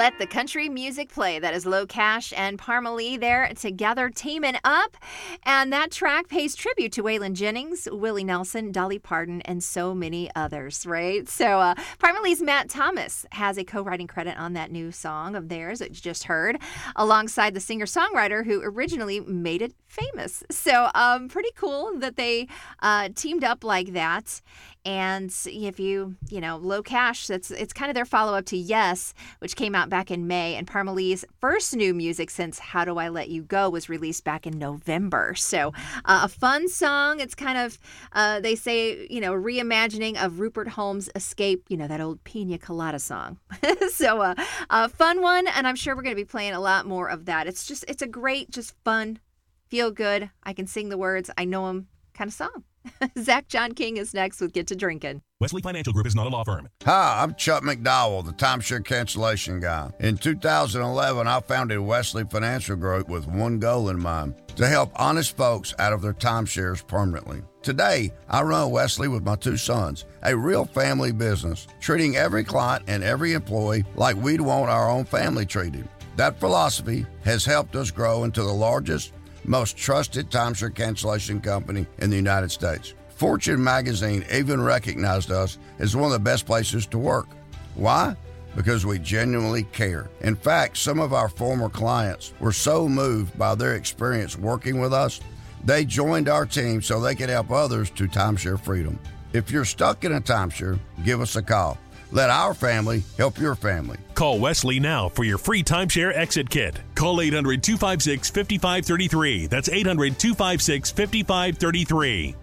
Let the country music play. That is Low Cash and Parmalee there together teaming up. And that track pays tribute to Waylon Jennings, Willie Nelson, Dolly Parton, and so many others, right? So Parmalee's Matt Thomas has a co-writing credit on that new song of theirs that you just heard, alongside the singer-songwriter who originally made it famous. So pretty cool that they teamed up like that. And if you know, Low Cash, it's kind of their follow-up to Yes, which came out back in May. And Parmalee's first new music since How Do I Let You Go was released back in November. So a fun song. It's kind of, they say, you know, reimagining of Rupert Holmes' Escape, you know, that old Pina Colada song. So a fun one, and I'm sure we're going to be playing a lot more of that. It's a great, just fun, feel good, I can sing the words, I know them kind of song. Zach John King is next with Get to Drinking. Wesley Financial Group is not a law firm. Hi, I'm Chuck McDowell, the timeshare cancellation guy. In 2011, I founded Wesley Financial Group with one goal in mind: to help honest folks out of their timeshares permanently. Today, I run Wesley with my two sons, a real family business, treating every client and every employee like we'd want our own family treated. That philosophy has helped us grow into the largest, most trusted timeshare cancellation company in the United States. Fortune magazine even recognized us as one of the best places to work. Why? Because we genuinely care. In fact, some of our former clients were so moved by their experience working with us, they joined our team so they could help others to timeshare freedom. If you're stuck in a timeshare, give us a call. Let our family help your family. Call Wesley now for your free timeshare exit kit. Call 800-256-5533. That's 800-256-5533.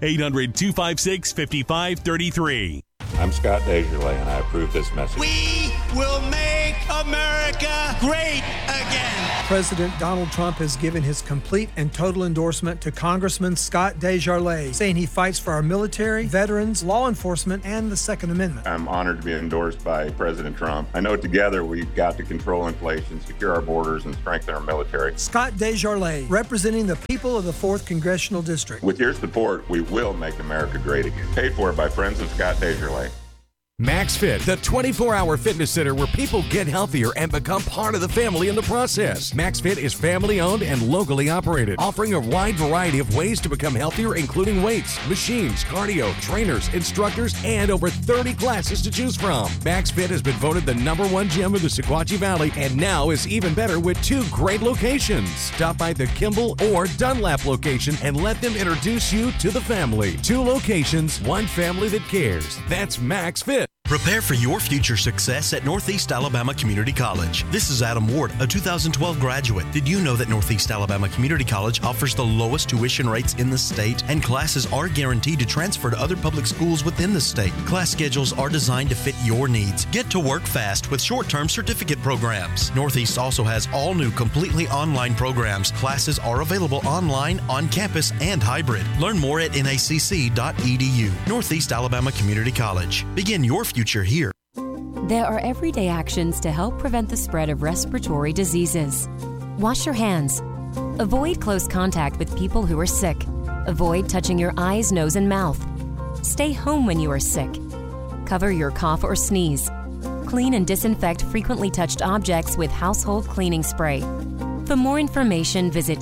800-256-5533. I'm Scott Desjardins, and I approve this message. We will make America great again. President Donald Trump has given his complete and total endorsement to Congressman Scott Desjardins, saying he fights for our military, veterans, law enforcement, and the Second Amendment. I'm honored to be endorsed by President Trump. I know together we've got to control inflation, secure our borders, and strengthen our military. Scott Desjardins, representing the people of the 4th Congressional District. With your support, we will make America great again. Paid for by friends of Scott Desjardins. MaxFit, the 24-hour fitness center where people get healthier and become part of the family in the process. MaxFit is family-owned and locally operated, offering a wide variety of ways to become healthier, including weights, machines, cardio, trainers, instructors, and over 30 classes to choose from. MaxFit has been voted the #1 gym of the Sequatchie Valley and now is even better with 2 great locations. Stop by the Kimball or Dunlap location and let them introduce you to the family. 2 locations, 1 family that cares. That's MaxFit. Prepare for your future success at Northeast Alabama Community College. This is Adam Ward, a 2012 graduate. Did you know that Northeast Alabama Community College offers the lowest tuition rates in the state, and classes are guaranteed to transfer to other public schools within the state? Class schedules are designed to fit your needs. Get to work fast with short-term certificate programs. Northeast also has all new completely online programs. Classes are available online, on campus, and hybrid. Learn more at nacc.edu. Northeast Alabama Community College. Begin your future here. There are everyday actions to help prevent the spread of respiratory diseases. Wash your hands. Avoid close contact with people who are sick. Avoid touching your eyes, nose, and mouth. Stay home when you are sick. Cover your cough or sneeze. Clean and disinfect frequently touched objects with household cleaning spray. For more information, visit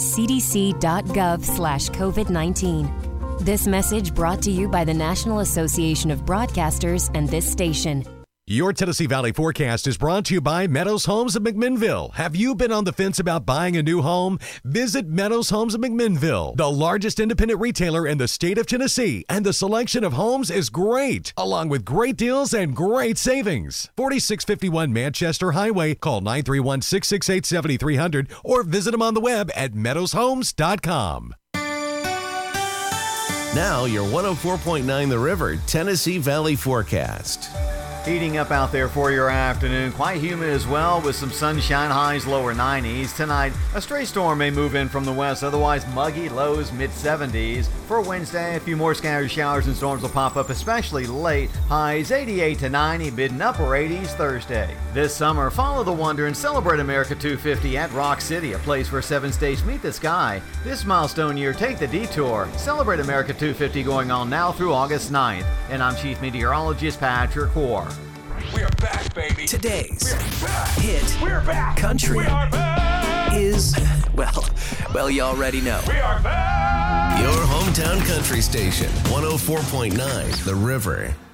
cdc.gov/COVID-19. This message brought to you by the National Association of Broadcasters and this station. Your Tennessee Valley forecast is brought to you by Meadows Homes of McMinnville. Have you been on the fence about buying a new home? Visit Meadows Homes of McMinnville, the largest independent retailer in the state of Tennessee, and the selection of homes is great, along with great deals and great savings. 4651 Manchester Highway. Call 931-668-7300 or visit them on the web at meadowshomes.com. Now your 104.9 The River Tennessee Valley forecast. Heating up out there for your afternoon. Quite humid as well with some sunshine, highs lower 90s. Tonight, a stray storm may move in from the west, otherwise muggy, lows mid-70s. For Wednesday, a few more scattered showers and storms will pop up, especially late. Highs 88 to 90, mid and upper 80s Thursday. This summer, follow the wonder and celebrate America 250 at Rock City, a place where 7 states meet the sky. This milestone year, take the detour. Celebrate America 250 going on now through August 9th. And I'm Chief Meteorologist Patrick Hoare. We are back, baby. Today's back. hit We're back. country We are back. is, well, you already know. We are back. Your hometown country station, 104.9 The River.